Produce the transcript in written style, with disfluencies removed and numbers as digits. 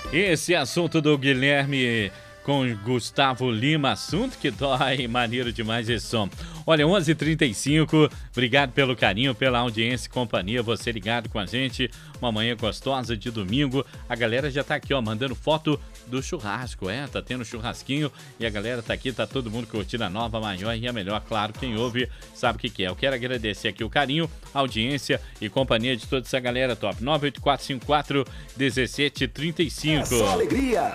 Esse assunto do Guilherme com Gustavo Lima, assunto que dói, maneiro demais esse som. Olha, 11h35, obrigado pelo carinho, pela audiência e companhia, você ligado com a gente, uma manhã gostosa de domingo. A galera já tá aqui, ó, mandando foto do churrasco, tá tendo churrasquinho e a galera tá aqui, tá todo mundo curtindo a nova, maior e a melhor, claro, quem ouve sabe o que é. Eu quero agradecer aqui o carinho, a audiência e companhia de toda essa galera top. 98454-1735. É só alegria.